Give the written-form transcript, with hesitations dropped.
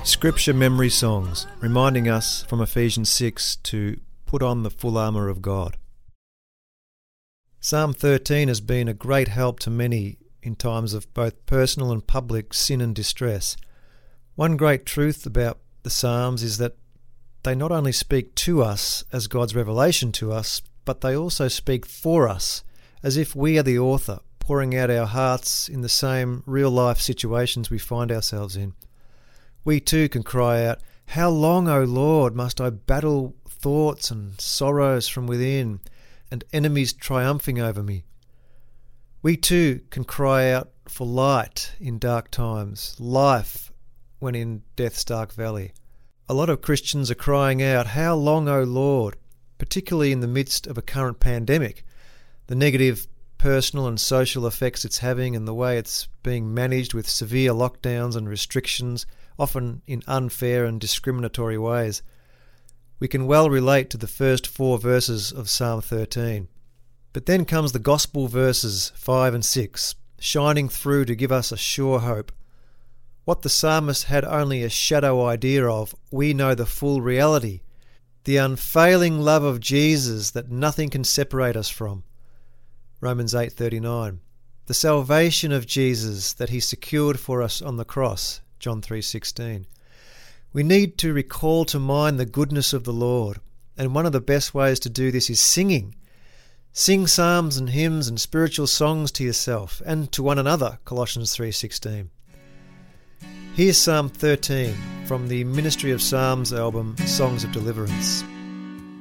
Scripture memory songs, reminding us from Ephesians 6 to put on the full armour of God. Psalm 13 has been a great help to many in times of both personal and public sin and distress. One great truth about the Psalms is that they not only speak to us as God's revelation to us, but they also speak for us, as if we are the author, pouring out our hearts in the same real-life situations we find ourselves in. We too can cry out, "How long, O Lord, must I battle thoughts and sorrows from within, and enemies triumphing over me?" We too can cry out for light in dark times, life when in death's dark valley. A lot of Christians are crying out, "How long, O Lord?" particularly in the midst of a current pandemic, the negative personal and social effects it's having and the way it's being managed with severe lockdowns and restrictions, often in unfair and discriminatory ways. We can well relate to the first 4 verses of Psalm 13. But then comes the Gospel verses 5 and 6, shining through to give us a sure hope. What the psalmist had only a shadow idea of, we know the full reality, the unfailing love of Jesus that nothing can separate us from. Romans 8:39. The salvation of Jesus that he secured for us on the cross. John 3:16. We need to recall to mind the goodness of the Lord, and one of the best ways to do this is singing. Sing psalms and hymns and spiritual songs to yourself and to one another, Colossians 3:16. Here's Psalm 13 from the Ministry of Psalms album, Songs of Deliverance.